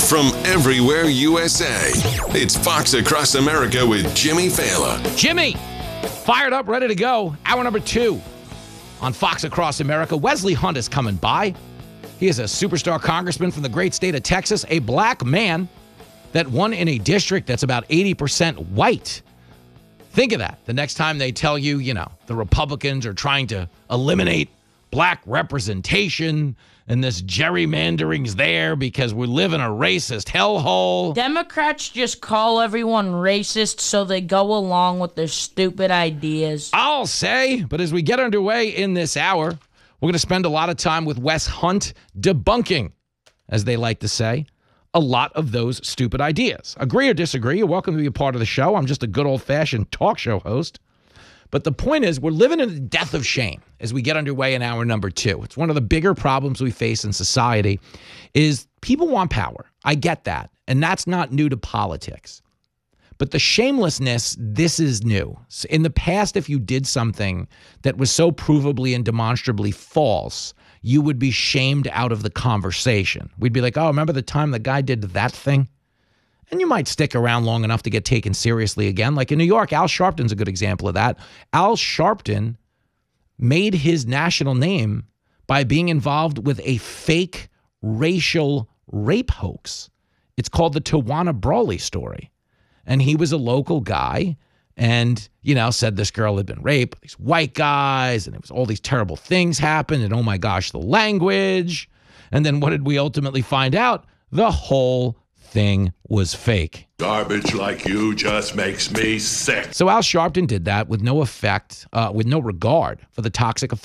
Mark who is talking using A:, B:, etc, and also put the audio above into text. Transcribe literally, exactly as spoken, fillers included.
A: from everywhere U S A. It's Fox Across America with Jimmy Failla.
B: Jimmy, fired up, ready to go. Hour number two on Fox Across America. Wesley Hunt is coming by. He is a superstar congressman from the great state of Texas, a black man that won in a district that's about eighty percent white. Think of that. The next time they tell you, you know, the Republicans are trying to eliminate black representation and this gerrymandering's there because we live in a racist hellhole.
C: Democrats just call everyone racist so they go along with their stupid ideas.
B: I'll say, but as we get underway in this hour, we're going to spend a lot of time with Wes Hunt debunking, as they like to say, a lot of those stupid ideas. Agree or disagree, you're welcome to be a part of the show. I'm just a good old-fashioned talk show host. But the point is, we're living in the death of shame as we get underway in hour number two. It's one of the bigger problems we face in society is people want power. I get that. And that's not new to politics. But the shamelessness, this is new. In the past, if you did something that was so provably and demonstrably false, you would be shamed out of the conversation. We'd be like, oh, remember the time the guy did that thing? And you might stick around long enough to get taken seriously again. Like in New York, Al Sharpton's a good example of that. Al Sharpton made his national name by being involved with a fake racial rape hoax. It's called the Tawana Brawley story. And he was a local guy and, you know, said this girl had been raped, these white guys, and it was all these terrible things happened, and oh my gosh, the language. And then what did we ultimately find out? The whole thing was fake.
D: Garbage like you just makes me sick.
B: So Al Sharpton did that with no effect, uh, with no regard for the toxic